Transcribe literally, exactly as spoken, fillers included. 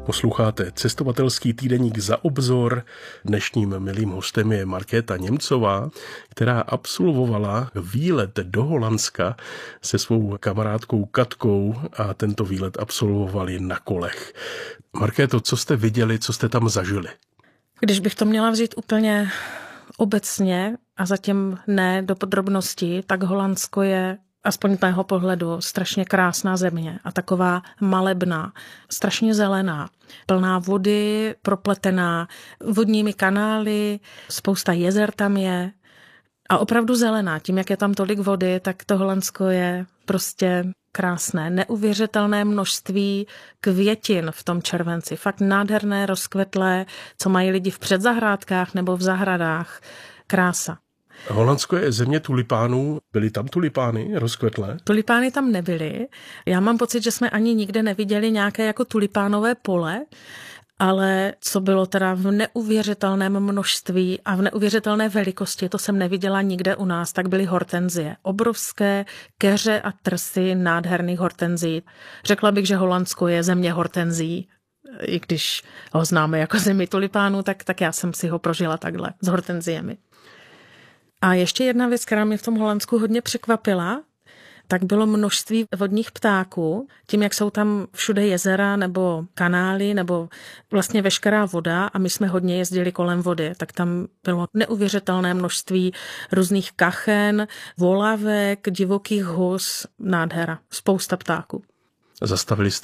Posloucháte cestovatelský týdeník Za obzor. Dnešním milým hostem je Markéta Němcová, která absolvovala výlet do Holandska se svou kamarádkou Katkou a tento výlet absolvovali na kolech. Markéto, co jste viděli, co jste tam zažili? Když bych to měla vzít úplně obecně a zatím ne do podrobností, tak Holandsko je, aspoň z mého pohledu, strašně krásná země a taková malebná, strašně zelená, plná vody, propletená vodními kanály, spousta jezer tam je a opravdu zelená. Tím, jak je tam tolik vody, tak to Holandsko je prostě krásné, neuvěřitelné množství květin v tom červenci. Fakt nádherné, rozkvetlé, co mají lidi v předzahrádkách nebo v zahradách. Krása. Holandsko je země tulipánů. Byly tam tulipány rozkvetlé? Tulipány tam nebyly. Já mám pocit, že jsme ani nikde neviděli nějaké jako tulipánové pole, ale co bylo teda v neuvěřitelném množství a v neuvěřitelné velikosti, to jsem neviděla nikde u nás, tak byly hortenzie. Obrovské keře a trsy nádherných hortenzií. Řekla bych, že Holandsko je země hortenzií. I když ho známe jako zemi tulipánů, tak, tak já jsem si ho prožila takhle s hortenziemi. A ještě jedna věc, která mě v tom Holandsku hodně překvapila, tak bylo množství vodních ptáků. Tím, jak jsou tam všude jezera nebo kanály nebo vlastně veškerá voda a my jsme hodně jezdili kolem vody, tak tam bylo neuvěřitelné množství různých kachen, volavek, divokých hus, nádhera, spousta ptáků. Zastavili jste